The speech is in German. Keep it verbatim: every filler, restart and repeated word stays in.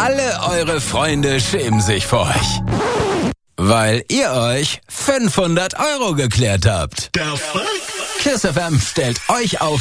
alle eure Freunde schämen sich vor euch. Weil ihr euch fünfhundert Euro geklärt habt. Der Fuck? KISS F M stellt euch auf